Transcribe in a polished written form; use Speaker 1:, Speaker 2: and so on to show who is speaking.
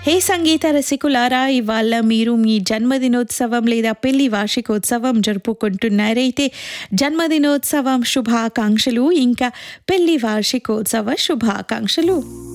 Speaker 1: హే సంగీత రసికులారా, ఇవాళ మీరు మీ జన్మదినోత్సవం లేదా పెళ్లి వార్షికోత్సవం జరుపుకుంటున్నారైతే జన్మదినోత్సవం శుభాకాంక్షలు, ఇంకా పెళ్లి వార్షికోత్సవ శుభాకాంక్షలు.